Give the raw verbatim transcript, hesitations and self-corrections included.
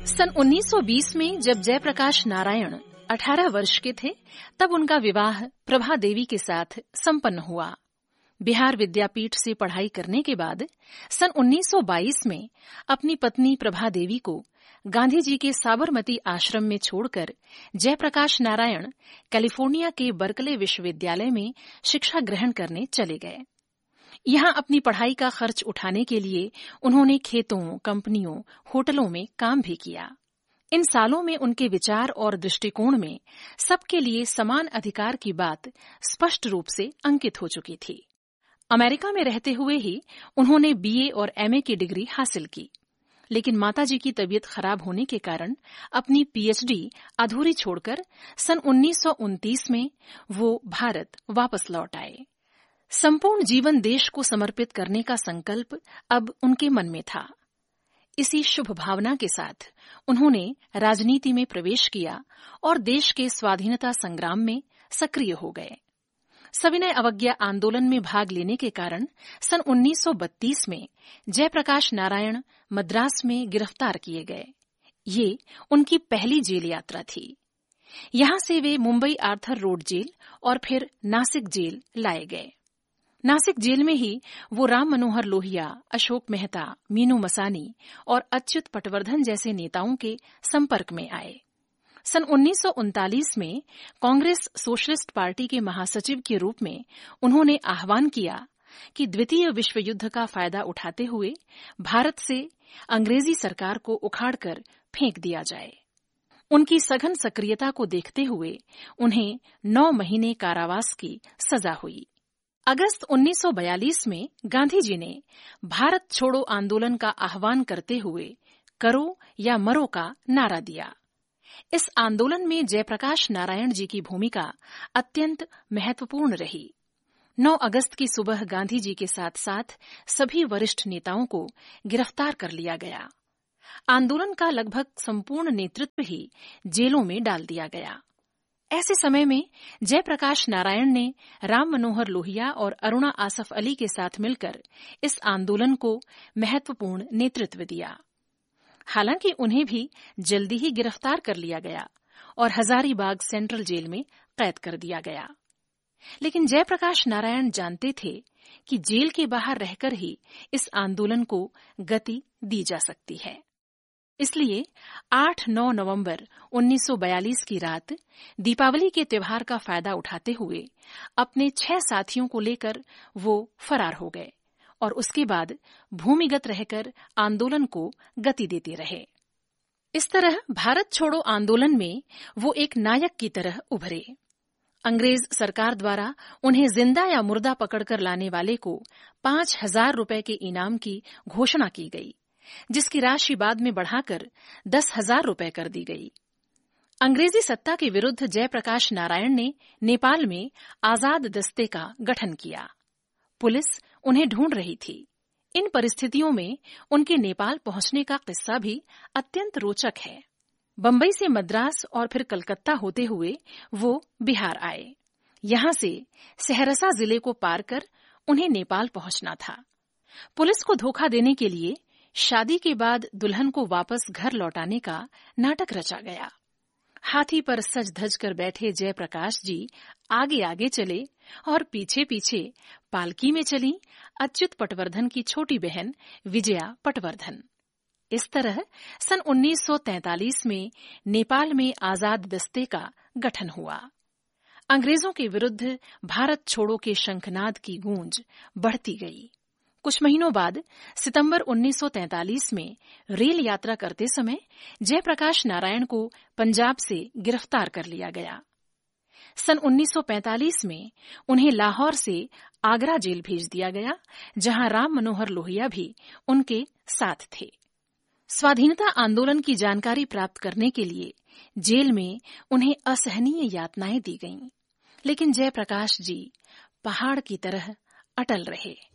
सन उन्नीस सौ बीस में जब जयप्रकाश नारायण अठारह वर्ष के थे, तब उनका विवाह प्रभा देवी के साथ संपन्न हुआ। बिहार विद्यापीठ से पढ़ाई करने के बाद सन उन्नीस सौ बाईस में अपनी पत्नी प्रभा देवी को गांधी जी के साबरमती आश्रम में छोड़कर जयप्रकाश नारायण कैलिफोर्निया के बर्कले विश्वविद्यालय में शिक्षा ग्रहण करने चले गए। यहां अपनी पढ़ाई का खर्च उठाने के लिए उन्होंने खेतों, कंपनियों, होटलों में काम भी किया। इन सालों में उनके विचार और दृष्टिकोण में सबके लिए समान अधिकार की बात स्पष्ट रूप से अंकित हो चुकी थी। अमेरिका में रहते हुए ही उन्होंने बीए और एमए की डिग्री हासिल की, लेकिन माताजी की तबीयत खराब होने के कारण अपनी पीएचडी अधूरी छोड़कर सन उन्नीस सौ उनतीस में वो भारत वापस लौट आए। संपूर्ण जीवन देश को समर्पित करने का संकल्प अब उनके मन में था। इसी शुभ भावना के साथ उन्होंने राजनीति में प्रवेश किया और देश के स्वाधीनता संग्राम में सक्रिय हो गए। सविनय अवज्ञा आंदोलन में भाग लेने के कारण सन उन्नीस सौ बत्तीस में जयप्रकाश नारायण मद्रास में गिरफ्तार किए गए। ये उनकी पहली जेल यात्रा थी। यहां से वे मुंबई आर्थर रोड जेल और फिर नासिक जेल लाए गए। नासिक जेल में ही वो राम मनोहर लोहिया, अशोक मेहता, मीनू मसानी और अच्युत पटवर्धन जैसे नेताओं के संपर्क में आए। सन उन्नीस सौ उनतालीस में कांग्रेस सोशलिस्ट पार्टी के महासचिव के रूप में उन्होंने आह्वान किया कि द्वितीय विश्व युद्ध का फायदा उठाते हुए भारत से अंग्रेजी सरकार को उखाड़कर फेंक दिया जाए। उनकी सघन सक्रियता को देखते हुए उन्हें नौ महीने कारावास की सजा हुई। अगस्त उन्नीस सौ बयालीस में गांधी जी ने भारत छोड़ो आंदोलन का आह्वान करते हुए करो या मरो का नारा दिया। इस आंदोलन में जयप्रकाश नारायण जी की भूमिका अत्यंत महत्वपूर्ण रही। नौ अगस्त की सुबह गांधी जी के साथ साथ सभी वरिष्ठ नेताओं को गिरफ्तार कर लिया गया। आंदोलन का लगभग संपूर्ण नेतृत्व ही जेलों में डाल दिया गया। ऐसे समय में जयप्रकाश नारायण ने राम मनोहर लोहिया और अरुणा आसफ अली के साथ मिलकर इस आंदोलन को महत्वपूर्ण नेतृत्व दिया। हालांकि उन्हें भी जल्दी ही गिरफ्तार कर लिया गया और हजारीबाग सेंट्रल जेल में कैद कर दिया गया। लेकिन जयप्रकाश नारायण जानते थे कि जेल के बाहर रहकर ही इस आंदोलन को गति दी जा सकती है। इसलिए आठ नौ नवंबर उन्नीस सौ बयालीस की रात दीपावली के त्योहार का फायदा उठाते हुए अपने छह साथियों को लेकर वो फरार हो गए और उसके बाद भूमिगत रहकर आंदोलन को गति देते रहे। इस तरह भारत छोड़ो आंदोलन में वो एक नायक की तरह उभरे। अंग्रेज सरकार द्वारा उन्हें जिंदा या मुर्दा पकड़कर लाने वाले को पांच हजार रुपए के इनाम की घोषणा की गई, जिसकी राशि बाद में बढ़ाकर दस हजार रुपए कर दी गई। अंग्रेजी सत्ता के विरुद्ध जयप्रकाश नारायण ने नेपाल में आजाद दस्ते का गठन किया। पुलिस उन्हें ढूंढ रही थी। इन परिस्थितियों में उनके नेपाल पहुंचने का किस्सा भी अत्यंत रोचक है। बंबई से मद्रास और फिर कलकत्ता होते हुए वो बिहार आए। यहां से सहरसा जिले को पार कर उन्हें नेपाल पहुंचना था। पुलिस को धोखा देने के लिए शादी के बाद दुल्हन को वापस घर लौटाने का नाटक रचा गया। हाथी पर सज धज कर बैठे जयप्रकाश जी आगे आगे चले और पीछे पीछे पालकी में चली अच्युत पटवर्धन की छोटी बहन विजया पटवर्धन। इस तरह सन उन्नीस सौ तैंतालीस में नेपाल में आजाद दस्ते का गठन हुआ। अंग्रेजों के विरुद्ध भारत छोड़ो के शंखनाद की गूंज बढ़ती गई। कुछ महीनों बाद सितंबर उन्नीस सौ तैंतालीस में रेल यात्रा करते समय जयप्रकाश नारायण को पंजाब से गिरफ्तार कर लिया गया। सन उन्नीस सौ पैंतालीस में उन्हें लाहौर से आगरा जेल भेज दिया गया, जहां राम मनोहर लोहिया भी उनके साथ थे। स्वाधीनता आंदोलन की जानकारी प्राप्त करने के लिए जेल में उन्हें असहनीय यातनाएं दी गईं, लेकिन जयप्रकाश जी पहाड़ की तरह अटल रहे।